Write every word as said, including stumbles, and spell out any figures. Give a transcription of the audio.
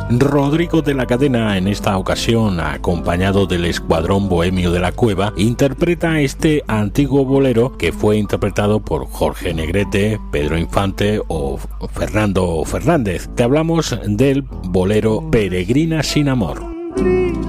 Rodrigo de la Cadena, en esta ocasión acompañado del Escuadrón Bohemio de la Cueva, interpreta este antiguo bolero que fue interpretado por Jorge Negrete, Pedro Infante o Fernando Fernández. Te hablamos del bolero Peregrina sin amor.